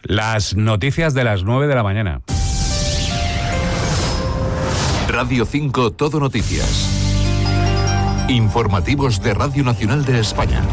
Las noticias de las 9 de la mañana. Radio 5 Todo Noticias. Informativos de Radio Nacional de España.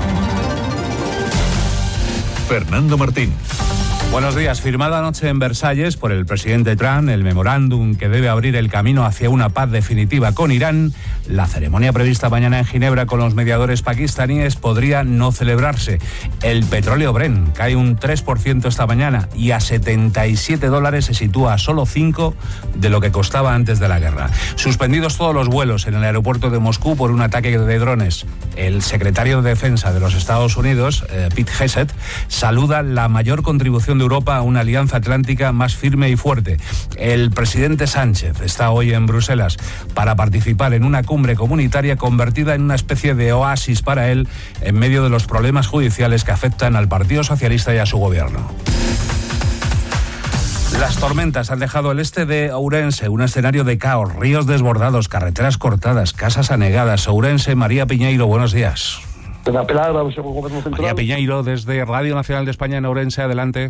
Fernando Martín. Buenos días. Firmado anoche en Versalles por el presidente Trump el memorándum que debe abrir el camino hacia una paz definitiva con Irán, la ceremonia prevista mañana en Ginebra con los mediadores pakistaníes podría no celebrarse. El petróleo Brent cae un 3% esta mañana y a $77 se sitúa a solo 5 de lo que costaba antes de la guerra. Suspendidos todos los vuelos en el aeropuerto de Moscú por un ataque de drones. El secretario de Defensa de los Estados Unidos, Pete Hegseth, saluda la mayor contribución de Europa a una alianza atlántica más firme y fuerte. El presidente Sánchez está hoy en Bruselas para participar en una cumbre comunitaria convertida en una especie de oasis para él en medio de los problemas judiciales que afectan al Partido Socialista y a su gobierno. Las tormentas han dejado el este de Ourense un escenario de caos, ríos desbordados, carreteras cortadas, casas anegadas. Ourense, María Piñeiro, buenos días. María Piñeiro, desde Radio Nacional de España en Ourense, adelante.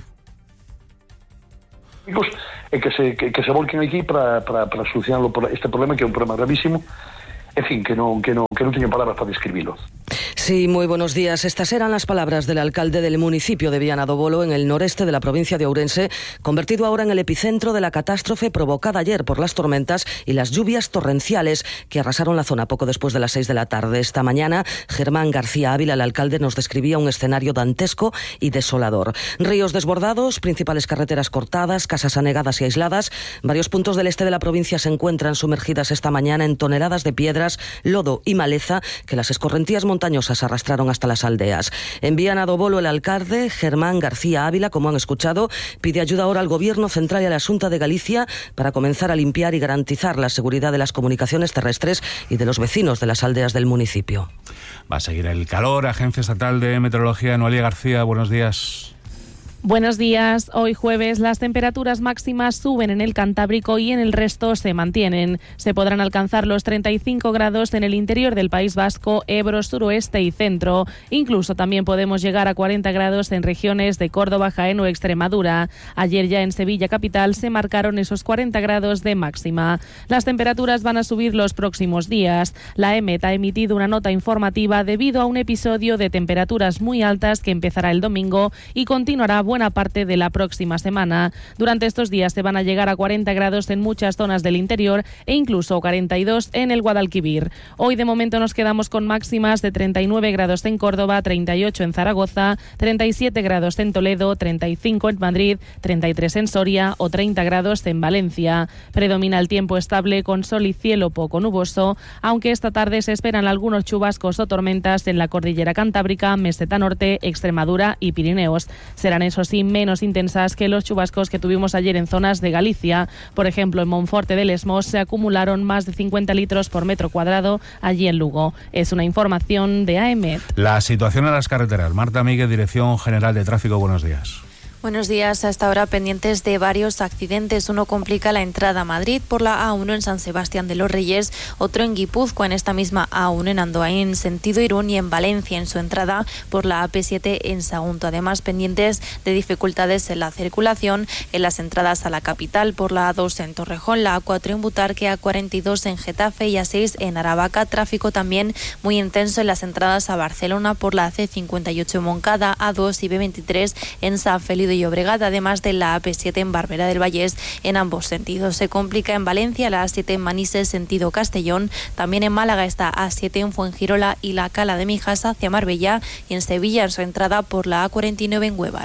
Que se volquen aquí para solucionar este problema, que é un problema gravísimo. En fin, que non teño palabras para describirlo. Sí, muy buenos días. Estas eran las palabras del alcalde del municipio de Viana do Bolo, en el noreste de la provincia de Ourense, convertido ahora en el epicentro de la catástrofe provocada ayer por las tormentas y las lluvias torrenciales que arrasaron la zona poco después de las 6 de la tarde. Esta mañana, Germán García Ávila, el alcalde, nos describía un escenario dantesco y desolador. Ríos desbordados, principales carreteras cortadas, casas anegadas y aisladas. Varios puntos del este de la provincia se encuentran sumergidas esta mañana en toneladas de piedras, lodo y maleza que las escorrentías montañosas arrastraron hasta las aldeas. En Viana do Bolo, el alcalde, Germán García Ávila, como han escuchado, pide ayuda ahora al Gobierno Central y a la Xunta de Galicia para comenzar a limpiar y garantizar la seguridad de las comunicaciones terrestres y de los vecinos de las aldeas del municipio. Va a seguir el calor. Agencia Estatal de Meteorología, Noelia García, buenos días. Buenos días. Hoy jueves las temperaturas máximas suben en el Cantábrico y en el resto se mantienen. Se podrán alcanzar los 35 grados en el interior del País Vasco, Ebro, suroeste y centro. Incluso también podemos llegar a 40 grados en regiones de Córdoba, Jaén o Extremadura. Ayer ya en Sevilla capital se marcaron esos 40 grados de máxima. Las temperaturas van a subir los próximos días. La EMET ha emitido una nota informativa debido a un episodio de temperaturas muy altas que empezará el domingo y continuará buena parte de la próxima semana. Durante estos días se van a llegar a 40 grados en muchas zonas del interior e incluso 42 en el Guadalquivir. Hoy de momento nos quedamos con máximas de 39 grados en Córdoba, 38 en Zaragoza, 37 grados en Toledo, 35 en Madrid, 33 en Soria o 30 grados en Valencia. Predomina el tiempo estable con sol y cielo poco nuboso, aunque esta tarde se esperan algunos chubascos o tormentas en la cordillera Cantábrica, Meseta Norte, Extremadura y Pirineos. Serán esos sí menos intensas que los chubascos que tuvimos ayer en zonas de Galicia. Por ejemplo, en Monforte del Esmos se acumularon más de 50 litros por metro cuadrado allí en Lugo. Es una información de AEMET. La situación en las carreteras. Marta Míguez, Dirección General de Tráfico, buenos días. Buenos días. Hasta ahora pendientes de varios accidentes. Uno complica la entrada a Madrid por la A1 en San Sebastián de los Reyes, otro en Guipúzcoa, en esta misma A1 en Andoain, sentido Irún, y en Valencia en su entrada por la AP7 en Sagunto. Además, pendientes de dificultades en la circulación en las entradas a la capital por la A2 en Torrejón, la A4 en Butarque, A42 en Getafe y A6 en Aravaca. Tráfico también muy intenso en las entradas a Barcelona por la C58 en Moncada, A2 y B23 en San Feliu de Llobregat, además de la AP7 en Barberá del Vallès en ambos sentidos. Se complica en Valencia la A7 en Manises sentido Castellón, también en Málaga está A7 en Fuengirola y la Cala de Mijas hacia Marbella, y en Sevilla en su entrada por la A49 en Huevar.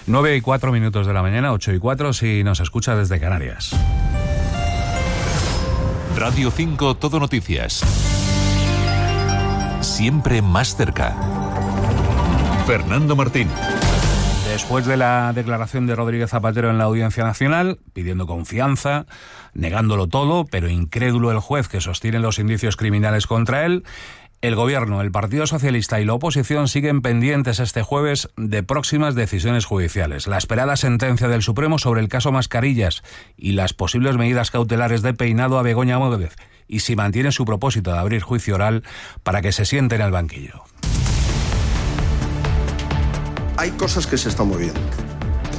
9:04 de la mañana, 8:04 si nos escucha desde Canarias. Radio 5 Todo Noticias. Siempre más cerca. Fernando Martín. Después de la declaración de Rodríguez Zapatero en la Audiencia Nacional, pidiendo confianza, negándolo todo, pero incrédulo el juez que sostiene los indicios criminales contra él, el Gobierno, el Partido Socialista y la oposición siguen pendientes este jueves de próximas decisiones judiciales. La esperada sentencia del Supremo sobre el caso Mascarillas y las posibles medidas cautelares de peinado a Begoña Móguez, y si mantiene su propósito de abrir juicio oral para que se siente en el banquillo. Hay cosas que se están moviendo.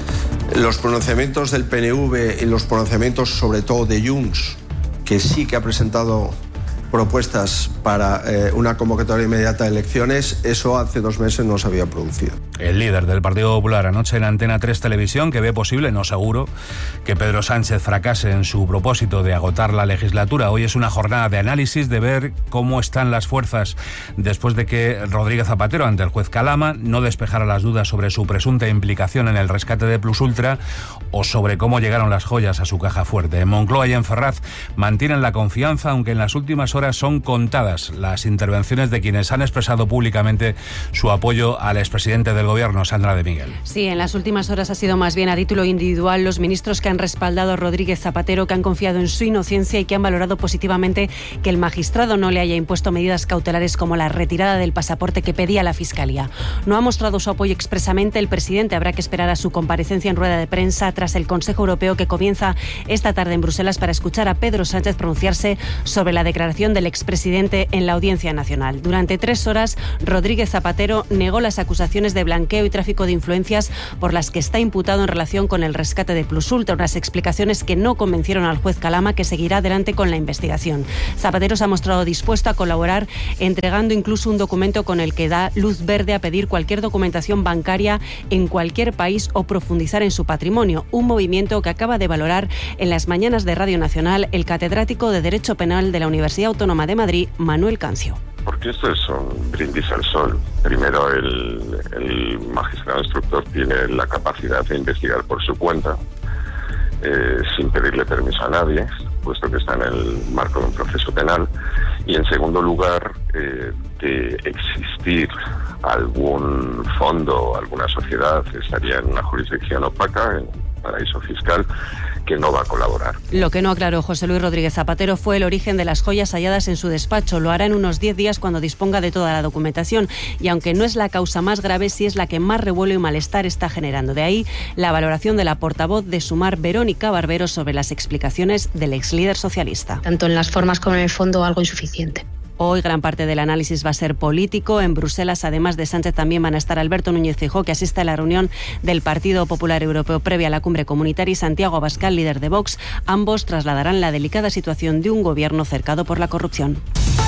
Los pronunciamientos del PNV y los pronunciamientos sobre todo de Junts, que sí que ha presentado propuestas para una convocatoria inmediata de elecciones, eso hace 2 meses no se había producido. El líder del Partido Popular anoche en Antena 3 Televisión, que ve posible, no seguro, que Pedro Sánchez fracase en su propósito de agotar la legislatura. Hoy es una jornada de análisis, de ver cómo están las fuerzas después de que Rodríguez Zapatero, ante el juez Calama, no despejara las dudas sobre su presunta implicación en el rescate de Plus Ultra o sobre cómo llegaron las joyas a su caja fuerte. En Moncloa y en Ferraz mantienen la confianza, aunque en las últimas horas son contadas las intervenciones de quienes han expresado públicamente su apoyo al expresidente del Gobierno, Sandra de Miguel. Sí, en las últimas horas ha sido más bien a título individual los ministros que han respaldado a Rodríguez Zapatero, que han confiado en su inocencia y que han valorado positivamente que el magistrado no le haya impuesto medidas cautelares como la retirada del pasaporte que pedía la Fiscalía. No ha mostrado su apoyo expresamente el presidente. Habrá que esperar a su comparecencia en rueda de prensa tras el Consejo Europeo que comienza esta tarde en Bruselas para escuchar a Pedro Sánchez pronunciarse sobre la declaración del expresidente en la Audiencia Nacional. Durante 3 horas, Rodríguez Zapatero negó las acusaciones de blanqueo y tráfico de influencias por las que está imputado en relación con el rescate de Plus Ultra, unas explicaciones que no convencieron al juez Calama, que seguirá adelante con la investigación. Zapatero se ha mostrado dispuesto a colaborar, entregando incluso un documento con el que da luz verde a pedir cualquier documentación bancaria en cualquier país o profundizar en su patrimonio, un movimiento que acaba de valorar en las mañanas de Radio Nacional el catedrático de Derecho Penal de la Universidad Autónoma de Madrid, Manuel Cancio. Porque esto es un brindis al sol. Primero, el magistrado instructor tiene la capacidad de investigar por su cuenta, sin pedirle permiso a nadie, puesto que está en el marco de un proceso penal. Y en segundo lugar, de existir algún fondo, alguna sociedad, estaría en una jurisdicción opaca, en un paraíso fiscal, que no va a colaborar. Lo que no aclaró José Luis Rodríguez Zapatero fue el origen de las joyas halladas en su despacho. Lo hará en unos 10 días cuando disponga de toda la documentación. Y aunque no es la causa más grave, sí es la que más revuelo y malestar está generando. De ahí la valoración de la portavoz de Sumar, Verónica Barbero, sobre las explicaciones del exlíder socialista. Tanto en las formas como en el fondo, algo insuficiente. Hoy gran parte del análisis va a ser político. En Bruselas, además de Sánchez, también van a estar Alberto Núñez Feijóo, que asiste a la reunión del Partido Popular Europeo previa a la cumbre comunitaria, y Santiago Abascal, líder de Vox. Ambos trasladarán la delicada situación de un gobierno cercado por la corrupción.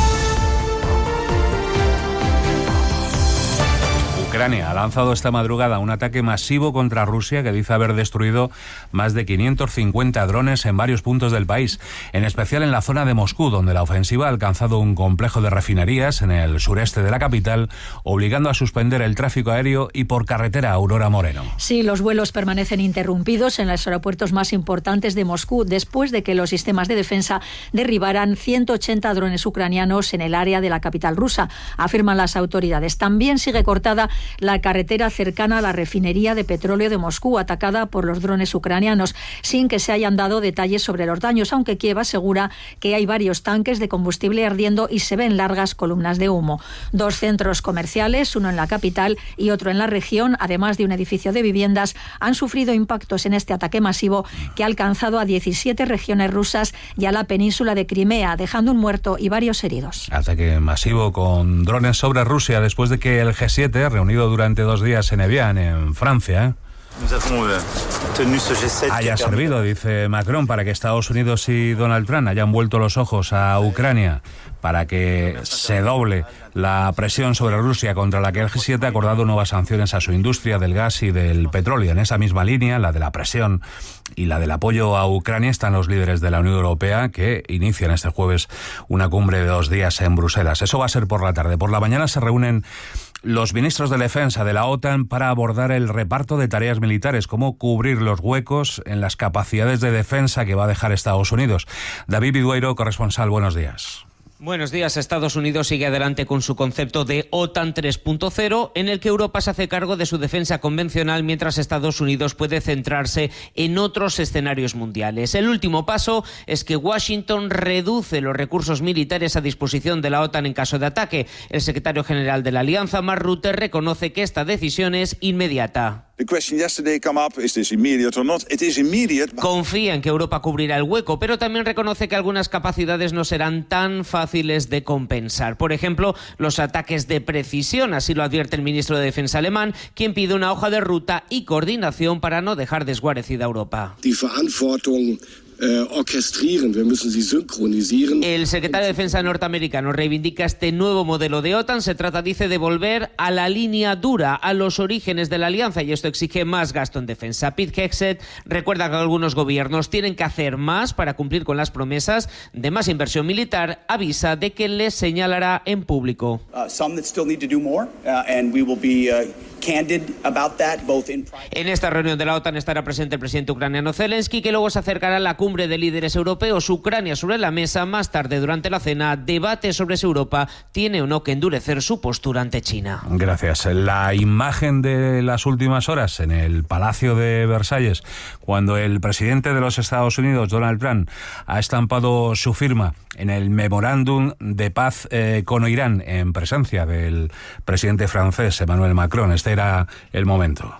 Ucrania ha lanzado esta madrugada un ataque masivo contra Rusia que dice haber destruido más de 550 drones en varios puntos del país, en especial en la zona de Moscú, donde la ofensiva ha alcanzado un complejo de refinerías en el sureste de la capital, obligando a suspender el tráfico aéreo y por carretera. Aurora Moreno. Sí, los vuelos permanecen interrumpidos en los aeropuertos más importantes de Moscú después de que los sistemas de defensa derribaran 180 drones ucranianos en el área de la capital rusa, afirman las autoridades. También sigue cortada la carretera cercana a la refinería de petróleo de Moscú, atacada por los drones ucranianos, sin que se hayan dado detalles sobre los daños, aunque Kiev asegura que hay varios tanques de combustible ardiendo y se ven largas columnas de humo. 2 centros comerciales, uno en la capital y otro en la región, además de un edificio de viviendas, han sufrido impactos en este ataque masivo que ha alcanzado a 17 regiones rusas y a la península de Crimea, dejando un muerto y varios heridos. Ataque masivo con drones sobre Rusia después de que el G7, reunido durante 2 días en Evian, en Francia, haya servido, dice Macron, para que Estados Unidos y Donald Trump hayan vuelto los ojos a Ucrania, para que se doble la presión sobre Rusia, contra la que el G7 ha acordado nuevas sanciones a su industria del gas y del petróleo. En esa misma línea, la de la presión y la del apoyo a Ucrania, están los líderes de la Unión Europea, que inician este jueves una cumbre de 2 días en Bruselas. Eso va a ser por la tarde. Por la mañana se reúnen los ministros de defensa de la OTAN para abordar el reparto de tareas militares, cómo cubrir los huecos en las capacidades de defensa que va a dejar Estados Unidos. David Vidueiro, corresponsal, buenos días. Buenos días. Estados Unidos sigue adelante con su concepto de OTAN 3.0, en el que Europa se hace cargo de su defensa convencional, mientras Estados Unidos puede centrarse en otros escenarios mundiales. El último paso es que Washington reduce los recursos militares a disposición de la OTAN en caso de ataque. El secretario general de la Alianza, Mark Rutte, reconoce que esta decisión es inmediata. Confía en que Europa cubrirá el hueco, pero también reconoce que algunas capacidades no serán tan fáciles de compensar. Por ejemplo, los ataques de precisión, así lo advierte el ministro de Defensa alemán, quien pide una hoja de ruta y coordinación para no dejar desguarecida a Europa. El secretario de Defensa norteamericano reivindica este nuevo modelo de OTAN. Se trata, dice, de volver a la línea dura, a los orígenes de la alianza, y esto exige más gasto en defensa. Pete Hegseth recuerda que algunos gobiernos tienen que hacer más para cumplir con las promesas de más inversión militar. Avisa de que les señalará en público. En esta reunión de la OTAN estará presente el presidente ucraniano Zelensky, que luego se acercará a la cumbre de líderes europeos. Ucrania sobre la mesa. Más tarde, durante la cena, debate sobre si Europa tiene o no que endurecer su postura ante China. Gracias. La imagen de las últimas horas en el Palacio de Versalles, cuando el presidente de los Estados Unidos, Donald Trump, ha estampado su firma en el memorándum de paz con Irán, en presencia del presidente francés, Emmanuel Macron. Este era el momento.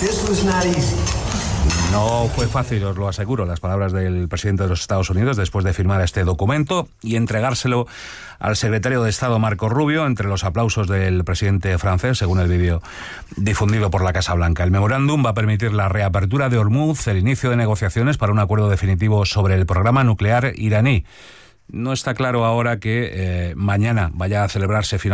No fue fácil, os lo aseguro, las palabras del presidente de los Estados Unidos después de firmar este documento y entregárselo al secretario de Estado Marco Rubio, entre los aplausos del presidente francés, según el vídeo difundido por la Casa Blanca. El memorándum va a permitir la reapertura de Hormuz, el inicio de negociaciones para un acuerdo definitivo sobre el programa nuclear iraní. No está claro ahora que mañana vaya a celebrarse finalmente